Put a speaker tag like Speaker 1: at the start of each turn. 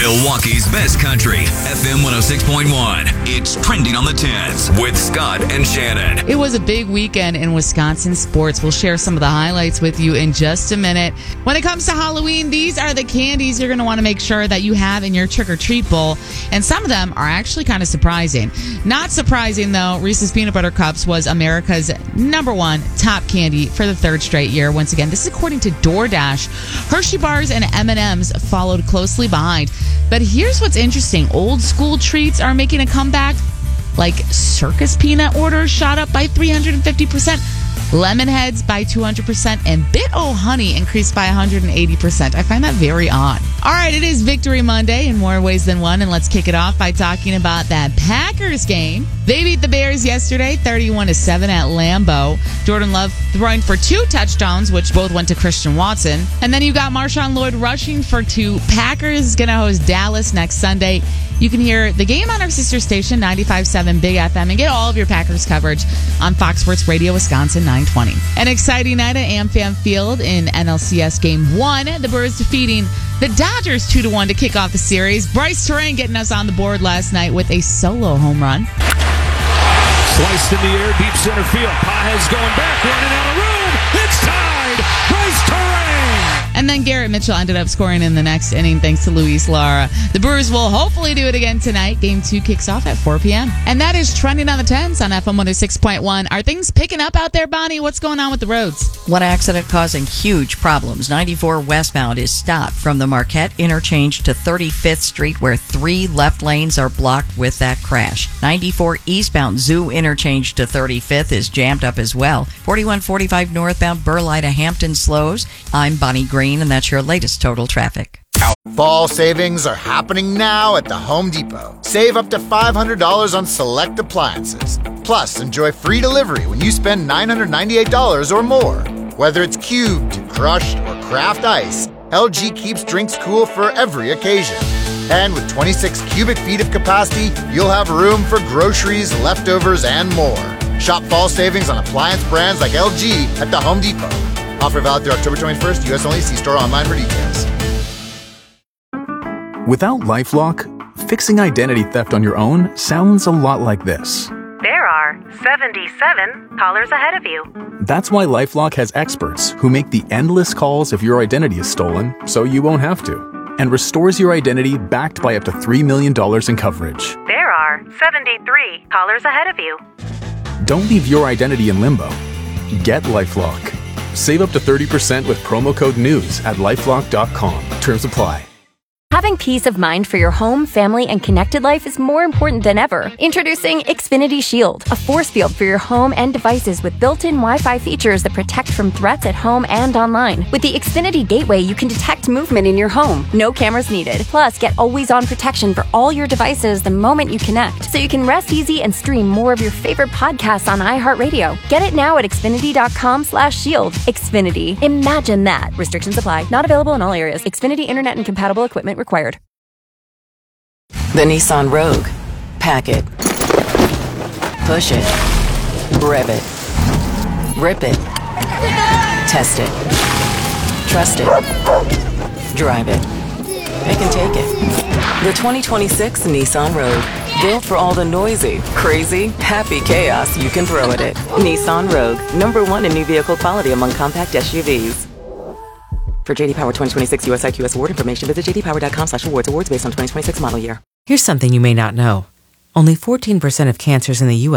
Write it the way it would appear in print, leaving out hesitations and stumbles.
Speaker 1: Milwaukee's best country, FM 106.1. It's trending on the 10s with Scott and Shannon.
Speaker 2: It was a big weekend in Wisconsin sports. We'll share some of the highlights with you in just a minute. When it comes to Halloween, these are the candies you're going to want to make sure that you have in your trick-or-treat bowl. And some of them are actually kind of surprising. Not surprising, though, Reese's Peanut Butter Cups was America's #1 top candy for the third straight year. Once again, this is according to DoorDash. Hershey bars and M&Ms followed closely behind. But here's what's interesting. Old school treats are making a comeback. Like circus peanut orders shot up by 350%. Lemonheads by 200%, and Bit-O Honey increased by 180%. I find that very odd. All right, it is Victory Monday in more ways than one, and let's kick it off by talking about that Packers game. They beat the Bears yesterday, 31-7 at Lambeau. Jordan Love throwing for 2 touchdowns, which both went to Christian Watson. And then you got Marshawn Lloyd rushing for 2. Packers going to host Dallas next Sunday. You can hear the game on our sister station, 95.7 Big FM, and get all of your Packers coverage on Fox Sports Radio Wisconsin 920. An exciting night at AmFam Field in NLCS Game 1. The Birds defeating the Dodgers 2-1 to kick off the series. Bryce Terang getting us on the board last night with a solo home run.
Speaker 3: Sliced in the air, deep center field. Pages going back, running out of room. It's tied. Bryce Terang.
Speaker 2: And then Garrett Mitchell ended up scoring in the next inning thanks to Luis Lara. The Brewers will hopefully do it again tonight. Game 2 kicks off at 4 p.m. And that is trending on the 10s on FM 106.1. Are things picking up out there, Bonnie? What's going on with the roads?
Speaker 4: One accident causing huge problems. 94 westbound is stopped from the Marquette interchange to 35th Street, where 3 left lanes are blocked with that crash. 94 eastbound Zoo interchange to 35th is jammed up as well. 4145 northbound Burleigh to Hampton slows. I'm Bonnie Green, and that's your latest total traffic.
Speaker 5: Fall savings are happening now at the Home Depot. Save up to $500 on select appliances. Plus, enjoy free delivery when you spend $998 or more. Whether it's cubed, crushed, or craft ice, LG keeps drinks cool for every occasion. And with 26 cubic feet of capacity, you'll have room for groceries, leftovers, and more. Shop fall savings on appliance brands like LG at the Home Depot. Offer valid through October 21st. U.S. only. See store online for details.
Speaker 6: Without LifeLock, fixing identity theft on your own sounds a lot like this.
Speaker 7: There are 77 callers ahead of you.
Speaker 6: That's why LifeLock has experts who make the endless calls if your identity is stolen, so you won't have to, and restores your identity backed by up to $3 million in coverage.
Speaker 7: There are 73 callers ahead of you.
Speaker 6: Don't leave your identity in limbo. Get LifeLock. Save up to 30% with promo code NEWS at LifeLock.com. Terms apply.
Speaker 8: Having peace of mind for your home, family, and connected life is more important than ever. Introducing Xfinity Shield, a force field for your home and devices with built-in Wi-Fi features that protect from threats at home and online. With the Xfinity Gateway, you can detect movement in your home. No cameras needed. Plus, get always-on protection for all your devices the moment you connect, so you can rest easy and stream more of your favorite podcasts on iHeartRadio. Get it now at Xfinity.com/shield. Xfinity. Imagine that. Restrictions apply. Not available in all areas. Xfinity Internet and compatible equipment required.
Speaker 9: The Nissan Rogue. Pack it. Push it. Rev it. Rip it. Test it. Trust it. Drive it. It can take it. The 2026 Nissan Rogue. Built for all the noisy, crazy, happy chaos you can throw at it. Nissan Rogue. #1 in new vehicle quality among compact SUVs. For JD Power 2026 US IQS award information, visit jdpower.com/awards. Awards based on 2026 model year.
Speaker 10: Here's something you may not know. Only 14% of cancers in the U.S.